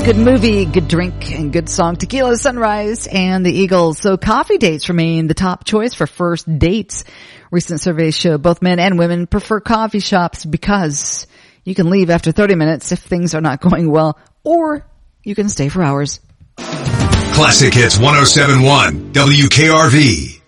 Good movie, good drink, and good song. Tequila Sunrise and the Eagles. So coffee dates remain the top choice for first dates. Recent surveys show both men and women prefer coffee shops because you can leave after 30 minutes if things are not going well, or you can stay for hours. Classic Hits 107.1 WKRV.